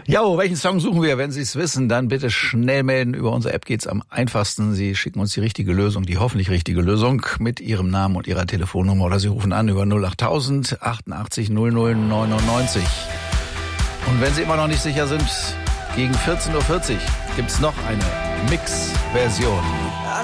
Ja, welchen Song suchen wir? Wenn Sie es wissen, dann bitte schnell melden. Über unsere App geht's am einfachsten. Sie schicken uns die richtige Lösung, die hoffentlich richtige Lösung mit Ihrem Namen und Ihrer Telefonnummer oder Sie rufen an über 08000 88 00 99. Und wenn Sie immer noch nicht sicher sind, gegen 14.40 Uhr gibt's noch eine Mix-Version.